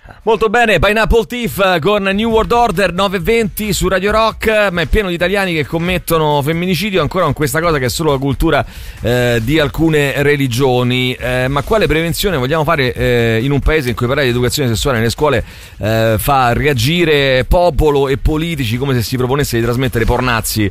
Molto bene, Pineapple Thief con New World Order 9:20 su Radio Rock. Ma è pieno di italiani che commettono femminicidio ancora con questa cosa che è solo la cultura di alcune religioni. Ma quale prevenzione vogliamo fare in un paese in cui parlare di educazione sessuale nelle scuole fa reagire popolo e politici come se si proponesse di trasmettere pornazzi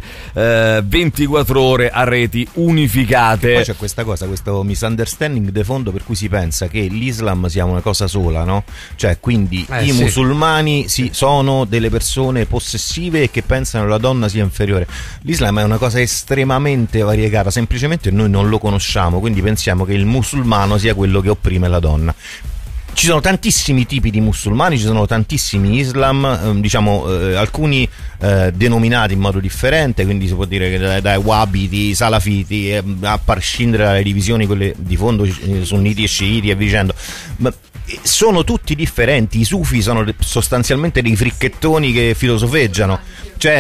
24 ore a reti unificate? E poi c'è questa cosa, questo misunderstanding de fondo per cui si pensa che l'Islam sia una cosa sola, no? Cioè, quindi i musulmani sono delle persone possessive e che pensano che la donna sia inferiore. L'Islam è una cosa estremamente variegata, semplicemente noi non lo conosciamo, quindi pensiamo che il musulmano sia quello che opprime la donna. Ci sono tantissimi tipi di musulmani, ci sono tantissimi Islam, alcuni denominati in modo differente, quindi si può dire che dai wahhabiti, salafiti, a prescindere dalle divisioni quelle di fondo, sunniti e sciiti e via dicendo. Sono tutti differenti. I sufi sono sostanzialmente dei fricchettoni che filosofeggiano, cioè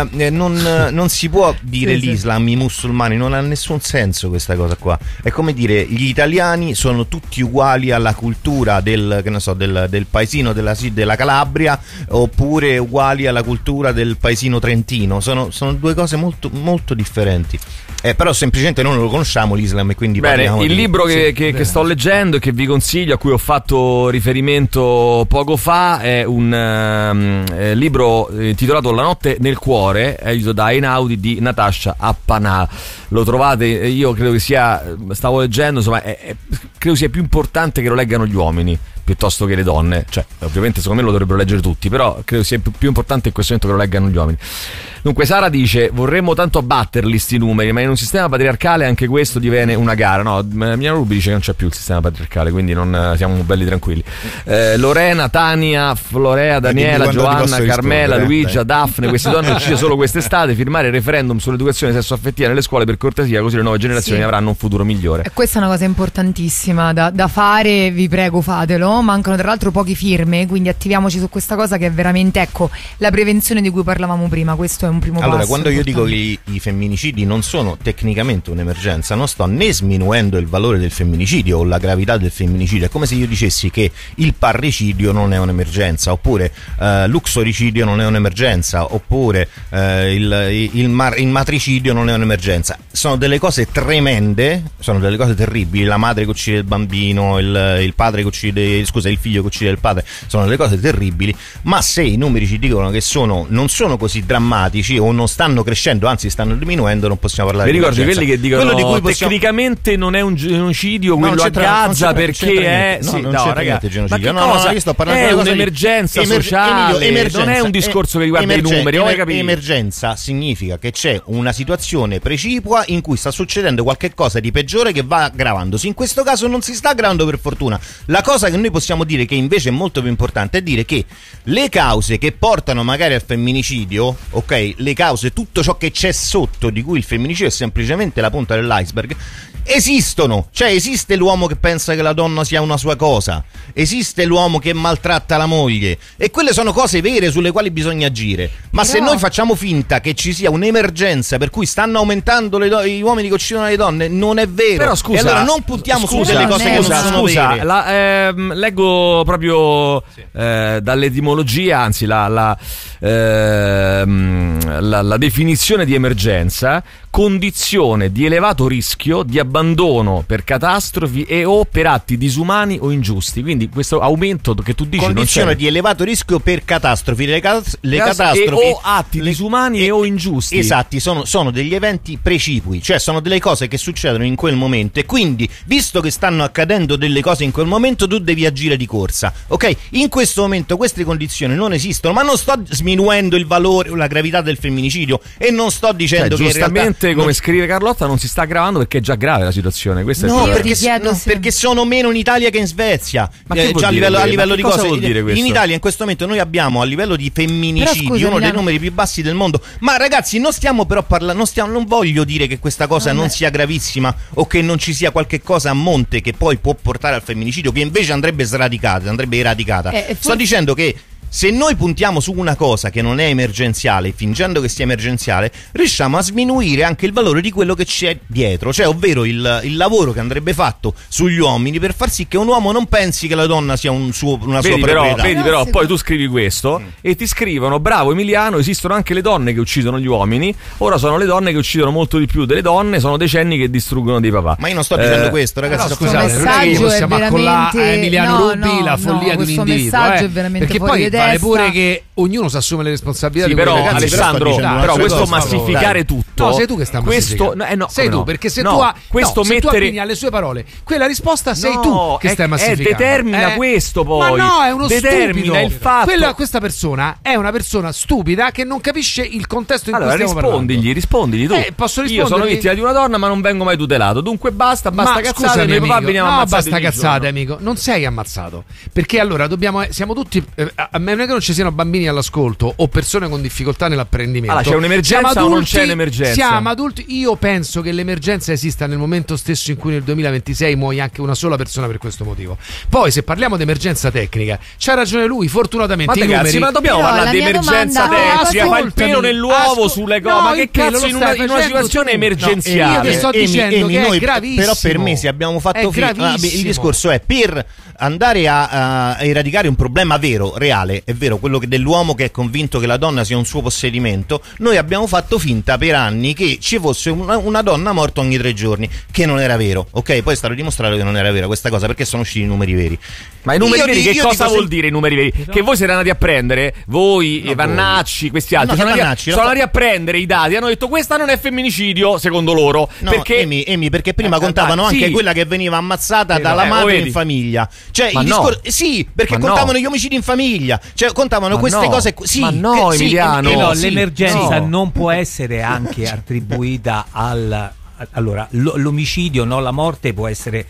non si può dire l'Islam, i musulmani, non ha nessun senso questa cosa qua. È come dire gli italiani sono tutti uguali alla cultura del paesino della Calabria, oppure uguali alla cultura del paesino trentino. Sono due cose molto, molto differenti. Però semplicemente noi non lo conosciamo l'Islam e quindi parliamo. Il libro che sto leggendo e che vi consiglio, a cui ho fatto riferimento poco fa, è un libro intitolato La notte nel cuore, edito da Einaudi, di Natasha Appanà. Lo trovate, io credo che stavo leggendo, insomma, credo sia più importante che lo leggano gli uomini piuttosto che le donne. Cioè, ovviamente secondo me lo dovrebbero leggere tutti, però credo sia più importante in questo momento che lo leggano gli uomini. Dunque Sara dice: vorremmo tanto abbatterli sti numeri, ma in un sistema patriarcale anche questo diviene una gara. No, Mia Rubi dice che non c'è più il sistema patriarcale, quindi non siamo belli tranquilli. Lorena, Tania, Florea, Daniela, Giovanna, Carmela, Luigia, Daphne, queste donne uccise solo quest'estate. Firmare il referendum sull'educazione sessuaffettiva nelle scuole, per cortesia, così le nuove generazioni avranno un futuro migliore. E questa è una cosa importantissima da fare, vi prego fatelo. Mancano tra l'altro poche firme, quindi attiviamoci su questa cosa che è veramente, la prevenzione di cui parlavamo prima. Questo è un primo passo. Allora, quando io dico che i femminicidi non sono tecnicamente un'emergenza, non sto né sminuendo il valore del femminicidio o la gravità del femminicidio. È come se io dicessi che il parricidio non è un'emergenza, oppure l'uxoricidio non è un'emergenza, oppure il matricidio non è un'emergenza. Sono delle cose tremende, sono delle cose terribili. La madre che uccide il bambino, il padre che uccide, il figlio che uccide il padre, sono delle cose terribili. Ma se i numeri ci dicono che non sono così drammatici o non stanno crescendo, anzi stanno diminuendo, non possiamo parlare. Mi ricordi quelli che dicono quello di cui tecnicamente non è un genocidio quello a Gaza perché è genocidio. Io sto parlando di un'emergenza sociale, non è un discorso che riguarda i numeri. Emergenza significa che c'è una situazione precipua in cui sta succedendo qualche cosa di peggiore che va aggravandosi. In questo caso non si sta aggravando, per fortuna. La cosa che noi possiamo dire, che invece è molto più importante, è dire che le cause che portano magari al femminicidio, ok, le cause, tutto ciò che c'è sotto, di cui il femminicidio è semplicemente la punta dell'iceberg, esistono. Cioè esiste l'uomo che pensa che la donna sia una sua cosa, esiste l'uomo che maltratta la moglie, e quelle sono cose vere sulle quali bisogna agire. Ma se noi facciamo finta che ci sia un'emergenza per cui stanno aumentando gli uomini che uccidono le donne, non è vero. Però scusa, e allora non puntiamo su delle cose che non sono vere. Leggo proprio dall'etimologia, anzi la definizione di emergenza: condizione di elevato rischio di abbandono per catastrofi e o per atti disumani o ingiusti. Quindi questo aumento che tu dici, condizione di elevato rischio per catastrofi, le catastrofi e o atti disumani e o ingiusti. Esatti, sono degli eventi precipui, cioè sono delle cose che succedono in quel momento, e quindi visto che stanno accadendo delle cose in quel momento, tu devi agire di corsa, ok? In questo momento queste condizioni non esistono, ma non sto sminuendo il valore o la gravità del femminicidio, e non sto dicendo che giustamente, come scrive Carlotta, non si sta aggravando perché è già grave la situazione. Questo perché sono meno in Italia che in Svezia. Ma già a livello di cosa vuol dire questo? In Italia in questo momento noi abbiamo a livello di femminicidi uno dei numeri più bassi del mondo. Ma ragazzi, non stiamo però parlando, non voglio dire che questa cosa non sia gravissima o che non ci sia qualche cosa a monte che poi può portare al femminicidio, che invece andrebbe eradicata. Sto dicendo che se noi puntiamo su una cosa che non è emergenziale, fingendo che sia emergenziale, riusciamo a sminuire anche il valore di quello che c'è dietro, cioè ovvero il lavoro che andrebbe fatto sugli uomini per far sì che un uomo non pensi che la donna sia una sua proprietà. Vedi però, poi tu scrivi questo e ti scrivono: bravo Emiliano, esistono anche le donne che uccidono gli uomini, ora sono le donne che uccidono molto di più delle donne, sono decenni che distruggono dei papà. Ma io non sto dicendo questo, ragazzi. No, scusate, non è che possiamo accollare a Emiliano Rubi la follia di un individuo, perché poi vale pure che ognuno si assume le responsabilità di però ragazzi, Alessandro, però questo massificare tutto. No, sei tu che stai massificando. Sei tu, perché se tu abbini alle sue parole quella risposta, sei tu che stai massificando. Determina questo poi. Ma no, è uno stupido. Il fatto. Questa persona è una persona stupida che non capisce il contesto in cui stiamo parlando. Rispondigli tu. Posso rispondere? Io sono vittima di una donna, ma non vengo mai tutelato. Dunque basta cazzate. Scusami, noi papà veniamo ammazzati. Basta cazzate, amico. Non sei ammazzato. Perché allora siamo tutti. A meno che non ci siano bambini all'ascolto o persone con difficoltà nell'apprendimento. Allora, c'è un'emergenza o non c'è un'emergenza? Siamo adulti. Io penso che l'emergenza esista nel momento stesso in cui nel 2026 muoia anche una sola persona per questo motivo. Poi, se parliamo di emergenza tecnica, c'ha ragione lui. Fortunatamente, ma dobbiamo parlare di emergenza tecnica. Fai il pelo nell'uovo sulle cose. Ma che cazzo, in una situazione emergenziale? Io ti sto dicendo che è gravissimo. Però per me, se abbiamo fatto il discorso è per andare a eradicare un problema vero, reale, è vero, quello dell'uomo che è convinto che la donna sia un suo possedimento. Noi abbiamo fatto finta per anni che ci fosse una donna morta ogni 3 giorni, che non era vero, ok? Poi è stato dimostrato che non era vera questa cosa, perché sono usciti i numeri veri. Ma i numeri veri che cosa vuol dire i numeri veri? Che voi siete andati a prendere, voi, Vannacci, questi altri, sono andati a prendere i dati, hanno detto questa non è femminicidio, secondo loro. No, perché Amy, perché prima contavano anche quella che veniva ammazzata dalla madre in famiglia. Cioè, sì, perché contavano gli omicidi in famiglia, cioè contavano queste cose. Sì, ma no, Emiliano. L'emergenza non può essere anche attribuita allora, l'omicidio, la morte può essere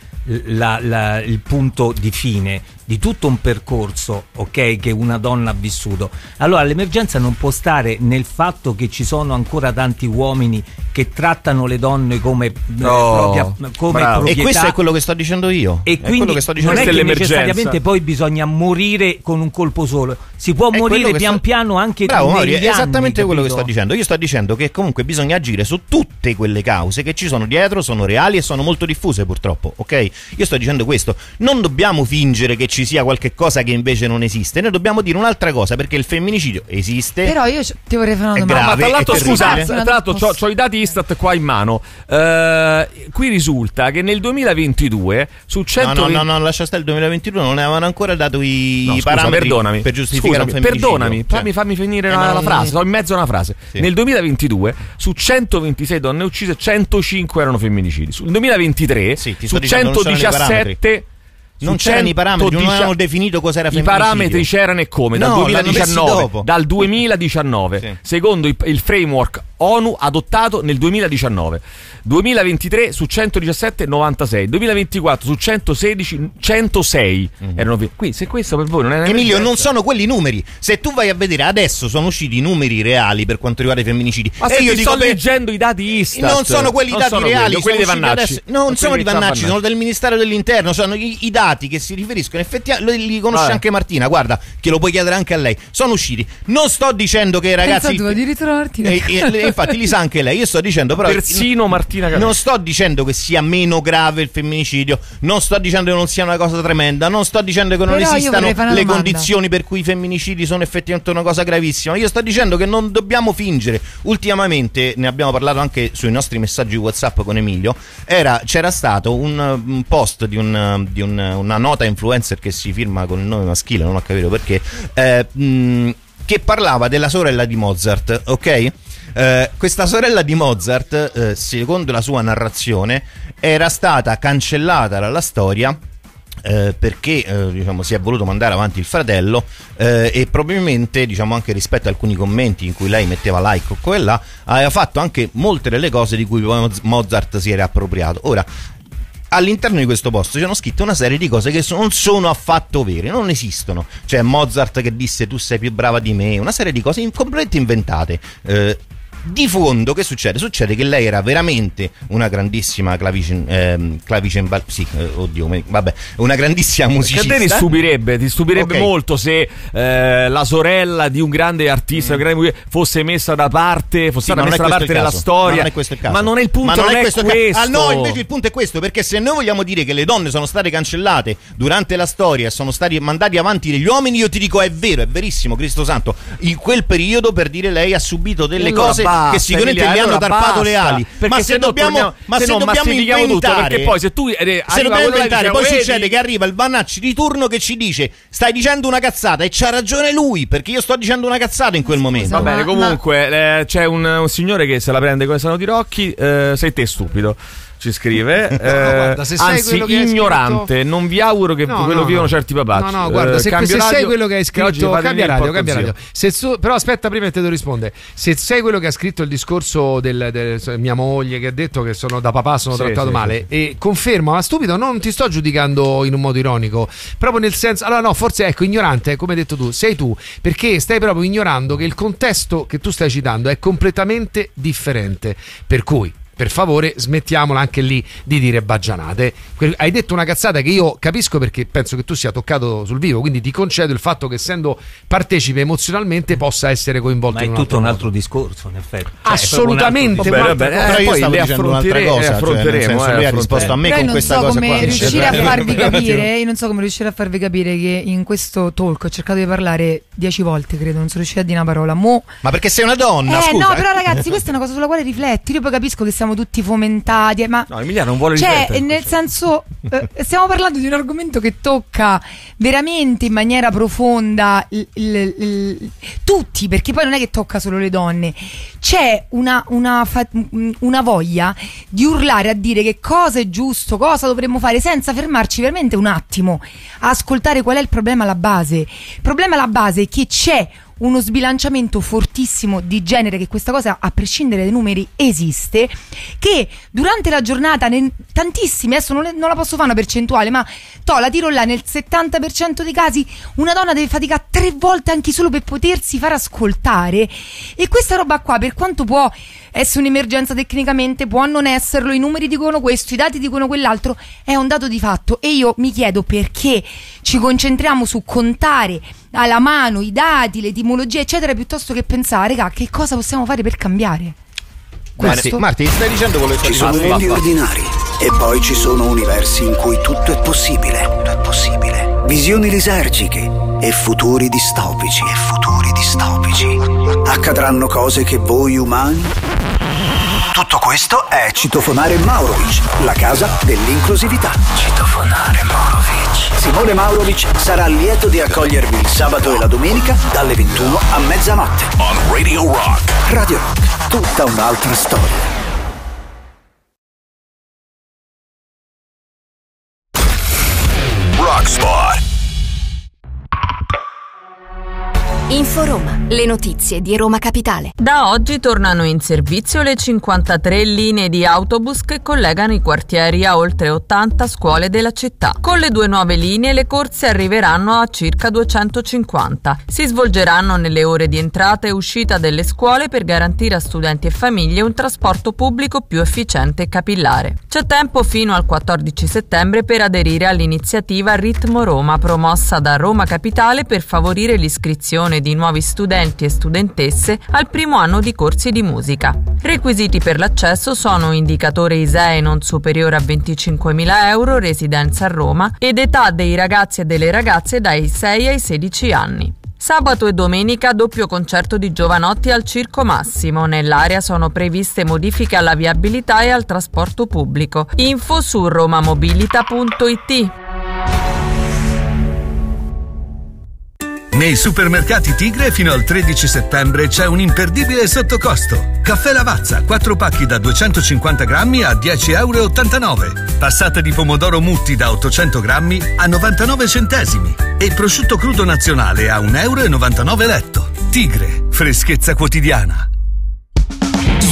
il punto di fine di tutto un percorso, ok, che una donna ha vissuto. Allora l'emergenza non può stare nel fatto che ci sono ancora tanti uomini che trattano le donne come proprietà. E questo è quello che sto dicendo io. E quindi non è che necessariamente poi bisogna morire con un colpo solo. Si può morire pian piano anche negli anni. È esattamente quello capito? che sto dicendo. Io sto dicendo che comunque bisogna agire su tutte quelle cause che ci sono dietro, sono reali e sono molto diffuse purtroppo, ok? Io sto dicendo questo. Non dobbiamo fingere che ci sia qualche cosa che invece non esiste. Noi dobbiamo dire un'altra cosa, perché il femminicidio esiste. Però io ti vorrei fare una domanda. Ma tra l'altro, scusa, c'ho i dati Istat qua in mano. Qui risulta che nel 2022 su 120... No, lascia stare il 2022, non ne avevano ancora dato i parametri per giustificare un femminicidio. Perdonami, fammi finire la frase, sto in mezzo a una frase. Sì. Nel 2022 su 126 donne uccise 105 erano femminicidi. Nel 2023 su 117 non c'erano i parametri, non avevano definito cos'era femminicidio. I parametri c'erano e come? Dal 2019 sì. Secondo il framework ONU adottato nel 2019. 2023 su 117 96, 2024 su 116 106 erano qui. Se questo per voi non è Emilio, non sono quelli numeri. Se tu vai a vedere adesso sono usciti i numeri reali per quanto riguarda i femminicidi. Ma se io sto leggendo i dati Istat. Non sono quelli dati reali, quelli di Vannacci. Non sono di Vannacci, sono del Ministero dell'Interno, sono i dati che si riferiscono effettivamente, li conosce anche Martina, guarda, che lo puoi chiedere anche a lei. Sono usciti. Non sto dicendo che ragazzi di ritrovarti. infatti li sa anche lei. Io sto dicendo però persino Martina Capelli. Non sto dicendo che sia meno grave il femminicidio, non sto dicendo che non sia una cosa tremenda, non sto dicendo che non esistano le condizioni per cui i femminicidi sono effettivamente una cosa gravissima. Io sto dicendo che non dobbiamo fingere. Ultimamente ne abbiamo parlato anche sui nostri messaggi WhatsApp con Emilio. C'era stato un post di una nota influencer che si firma con il nome maschile, non ho capito perché, che parlava della sorella di Mozart, ok? Questa sorella di Mozart, secondo la sua narrazione, era stata cancellata dalla storia perché si è voluto mandare avanti il fratello e probabilmente anche rispetto a alcuni commenti in cui lei metteva like o quella, aveva fatto anche molte delle cose di cui Mozart si era appropriato. Ora, all'interno di questo post c'erano scritte una serie di cose che non sono affatto vere, non esistono. Cioè Mozart che disse tu sei più brava di me, una serie di cose completamente inventate. Di fondo che succede? Succede che lei era veramente una grandissima una grandissima musicista. Che a te ti stupirebbe molto se la sorella di un grande artista fosse messa da parte, fosse stata messa da parte nella storia. Non è questo il caso. Ma non è il punto, non è questo. No, invece il punto è questo, perché se noi vogliamo dire che le donne sono state cancellate durante la storia e sono stati mandati avanti degli uomini, io ti dico è vero, è verissimo, Cristo santo. In quel periodo, per dire, lei ha subito delle cose che sicuramente gli hanno tarpato le ali. Ma se dobbiamo inventare, perché poi se tu dobbiamo inventare, poi succede che arriva il Vannacci di turno che ci dice stai dicendo una cazzata, e c'ha ragione lui, perché io sto dicendo una cazzata in quel momento. Va bene, comunque c'è un signore che se la prende come Sano di Rocchi, sei te stupido. Ci scrive, guarda, se sei anzi ignorante, scritto... non vi auguro che quello vivono certi papacci. No, guarda, se sei quello che hai scritto, cambia radio. Però aspetta, prima te lo risponde. Se sei quello che ha scritto il discorso del mia moglie, che ha detto che sono da papà sono trattato male, e confermo, ma stupido, non ti sto giudicando in un modo ironico, proprio nel senso, allora no, forse ecco, ignorante, come hai detto tu, sei tu, perché stai proprio ignorando che il contesto che tu stai citando è completamente differente, per cui per favore smettiamola anche lì di dire baggianate. Hai detto una cazzata che io capisco, perché penso che tu sia toccato sul vivo, quindi ti concedo il fatto che essendo partecipe emozionalmente possa essere coinvolto. Ma è tutto un altro discorso, in effetti. Assolutamente. Però io stavo dicendo un'altra cosa, affronteremo. Lui ha risposto a me con questa cosa qua. Io non so come riuscire a farvi capire che in questo talk ho cercato di parlare 10 volte, credo, non sono riuscita a dire una parola. Ma perché sei una donna, scusa. No, però ragazzi, questa è una cosa sulla quale rifletti. Io poi capisco che siamo tutti fomentati, ma no, Emiliano non vuole riflettere. Nel senso, stiamo parlando di un argomento che tocca veramente in maniera profonda tutti, perché poi non è che tocca solo le donne. C'è una voglia di urlare a dire che cosa è giusto, cosa dovremmo fare, senza fermarci veramente un attimo a ascoltare qual è il problema alla base. Il problema alla base è che c'è uno sbilanciamento fortissimo di genere, che questa cosa, a prescindere dai numeri, esiste, che durante la giornata tantissimi, adesso non la posso fare una percentuale, ma la tiro là, nel 70% dei casi una donna deve faticare 3 volte anche solo per potersi far ascoltare. E questa roba qua, per quanto può essere un'emergenza tecnicamente, può non esserlo, i numeri dicono questo, i dati dicono quell'altro, è un dato di fatto. E io mi chiedo perché ci concentriamo su contare alla mano i dati, l'etimologia eccetera, piuttosto che pensare che cosa possiamo fare per cambiare. Marti, stai dicendo quello che ci sono mondi ordinari e poi ci sono universi in cui tutto è possibile. Visioni lisergiche e futuri distopici. Accadranno cose che voi umani... Tutto questo è Citofonare Maurovic, la casa dell'inclusività. Citofonare Maurovic. Simone Maurovic sarà lieto di accogliervi il sabato e la domenica dalle 21 a mezzanotte. On Radio Rock. Radio Rock, tutta un'altra storia. Rockspot. Inforoma, le notizie di Roma Capitale. Da oggi tornano in servizio le 53 linee di autobus che collegano i quartieri a oltre 80 scuole della città. Con le 2 nuove linee le corse arriveranno a circa 250. Si svolgeranno nelle ore di entrata e uscita delle scuole per garantire a studenti e famiglie un trasporto pubblico più efficiente e capillare. C'è tempo fino al 14 settembre per aderire all'iniziativa Ritmo Roma, promossa da Roma Capitale per favorire l'iscrizione di nuovi studenti e studentesse al primo anno di corsi di musica. Requisiti per l'accesso sono indicatore ISEE non superiore a 25.000 euro, residenza a Roma ed età dei ragazzi e delle ragazze dai 6 ai 16 anni. Sabato e domenica doppio concerto di Giovanotti al Circo Massimo. Nell'area sono previste modifiche alla viabilità e al trasporto pubblico. Info su romamobilita.it. Nei supermercati Tigre fino al 13 settembre c'è un imperdibile sottocosto. Caffè Lavazza, 4 pacchi da 250 grammi a 10,89 €. Passata di pomodoro Mutti da 800 grammi a 99 centesimi. E prosciutto crudo nazionale a 1,99 € letto. Tigre, freschezza quotidiana.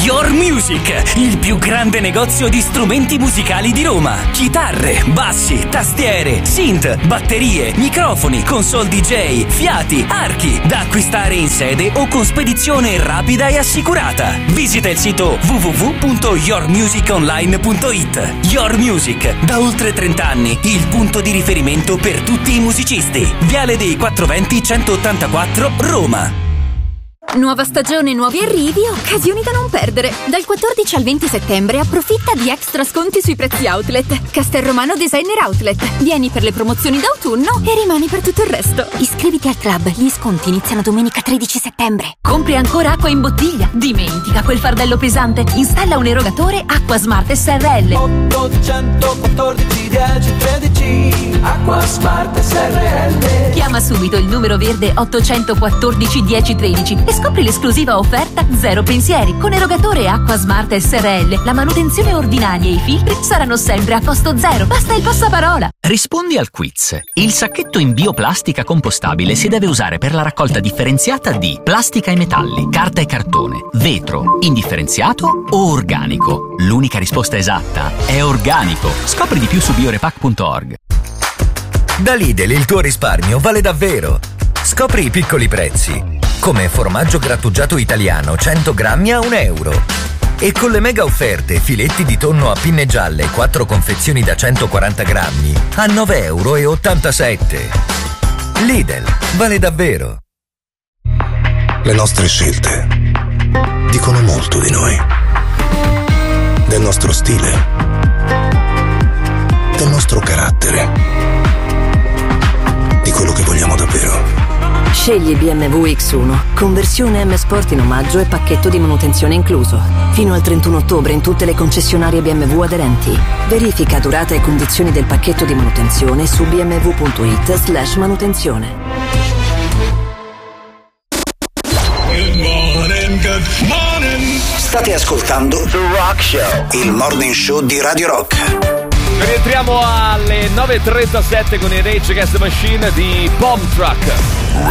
Your Music, il più grande negozio di strumenti musicali di Roma. Chitarre, bassi, tastiere, synth, batterie, microfoni, console DJ, fiati, archi, da acquistare in sede o con spedizione rapida e assicurata. Visita il sito www.yourmusiconline.it. Your Music, da oltre 30 anni, il punto di riferimento per tutti i musicisti. Viale dei 420 184, Roma. Nuova stagione, nuovi arrivi, occasioni da non perdere. Dal 14 al 20 settembre approfitta di extra sconti sui prezzi outlet. Castelromano Designer Outlet. Vieni per le promozioni d'autunno e rimani per tutto il resto. Iscriviti al club, gli sconti iniziano domenica 13 settembre. Compri ancora acqua in bottiglia? Dimentica quel fardello pesante. Installa un erogatore Acqua Smart SRL. 814 10 13 Acqua Smart SRL. Chiama subito il numero verde 814 10 13 e scopri l'esclusiva offerta Zero Pensieri. Con erogatore Acqua Smart SRL la manutenzione ordinaria e i filtri saranno sempre a costo zero. Basta il passaparola. Rispondi al quiz. Il sacchetto in bioplastica compostabile si deve usare per la raccolta differenziata di plastica e metalli, carta e cartone, vetro, indifferenziato o organico. L'unica risposta esatta è organico. Scopri di più su biorepack.org. Da Lidl il tuo risparmio vale davvero. Scopri i piccoli prezzi. Come formaggio grattugiato italiano 100 grammi a €1. E con le mega offerte filetti di tonno a pinne gialle 4 confezioni da 140 grammi a €9,87. Lidl, vale davvero. Le nostre scelte dicono molto di noi, del nostro stile, del nostro carattere, di quello che vogliamo davvero. Scegli BMW X1, conversione M Sport in omaggio e pacchetto di manutenzione incluso. Fino al 31 ottobre in tutte le concessionarie BMW aderenti. Verifica durata e condizioni del pacchetto di manutenzione su bmw.it/manutenzione. Good morning. State ascoltando The Rock Show, il morning show di Radio Rock. Rientriamo alle 9.37 con il Rage Against the Machine di Bomb Truck.